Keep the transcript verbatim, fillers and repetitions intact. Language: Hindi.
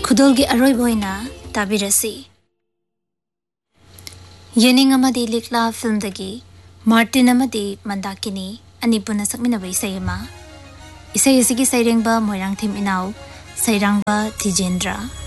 खुदोलगी अरोइबोइना ताबिरसी येनिंग अमदी लिखला फिल्म दगी मार्टिन अमदी मंदाकिनी अनिपुना सकमिनबा इसैमा इसै असिगी सैरेंगबा मोइरांग थिम इनाउ सैरांगबा थिजेंद्रा